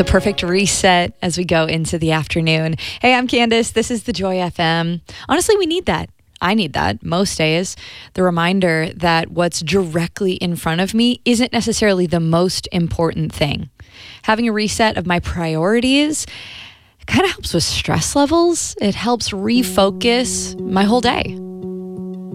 The perfect reset as we go into the afternoon. Hey, I'm Candace. This is the Joy FM. Honestly, we need that. I need that most days. The reminder that what's directly in front of me isn't necessarily the most important thing. Having a reset of my priorities kind of helps with stress levels. It helps refocus my whole day.